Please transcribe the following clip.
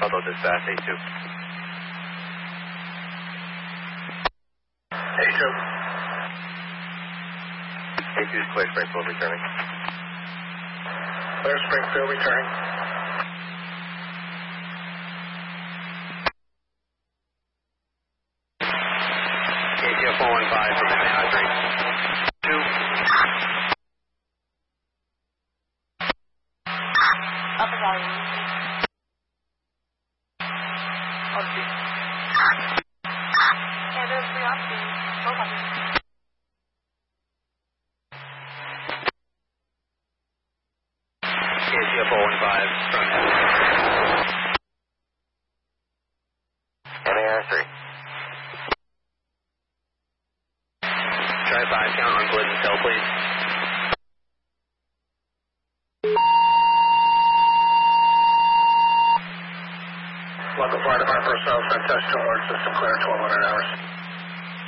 Although dispatch, A2. A2. A2 is clear, Springfield returning. Clear, Springfield returning. KTF 415 from MAI 3. 2. Upper volume. Yeah, there's three options. Both options. KTF 415 from MAI 3. Try 5 count on Glidden cell, please. Local fire department personnel, send test to alert system clear 1200 hours.